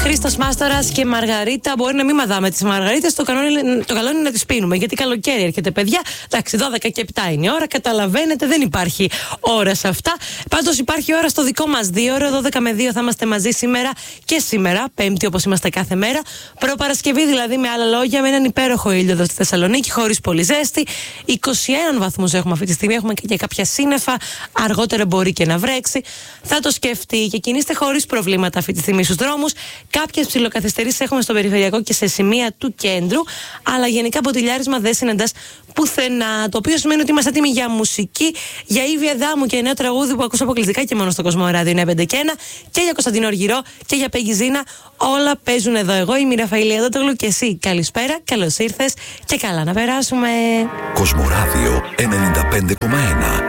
Χρήστος Μάστορας και Μαργαρίτα. Μπορεί να μην μαδάμε τις μαργαρίτες. Το καλό είναι να τις πίνουμε. Γιατί καλοκαίρι έρχεται, παιδιά. Εντάξει, 12 και 7 είναι η ώρα. Καταλαβαίνετε, δεν υπάρχει ώρα σε αυτά. Πάντως υπάρχει ώρα στο δικό μας 2ωρο. 12 με 2 θα είμαστε μαζί σήμερα και σήμερα. Πέμπτη, όπως είμαστε κάθε μέρα. Προπαρασκευή δηλαδή, με άλλα λόγια, με έναν υπέροχο ήλιο εδώ στη Θεσσαλονίκη, χωρίς πολύ ζέστη. 21 βαθμούς έχουμε αυτή τη στιγμή. Έχουμε και κάποια σύννεφα. Αργότερα μπορεί και να βρέξει. Θα το σκεφτεί και κινείστε χωρίς προβλήματα αυτή τη στιγμή στους δρόμους. Κάποιες ψιλοκαθυστερήσεις έχουμε στο περιφερειακό και σε σημεία του κέντρου. Αλλά γενικά ποτηλιάρισμα δεν συναντάς πουθενά. Το οποίο σημαίνει ότι είμαστε έτοιμοι για μουσική, για Ήβη Αδάμου και νέο τραγούδι που ακούς αποκλειστικά και μόνο στο Κόσμο Ράδιο είναι 5 και 1. Και για Κωνσταντίνο Αργυρό και για Πέγγι Ζήνα. Όλα παίζουν εδώ. Εγώ είμαι η Ραφαήλ Αδότογλου και εσύ. Καλησπέρα, καλώς ήρθες και καλά να περάσουμε. Κοσμοράδιο 95,1.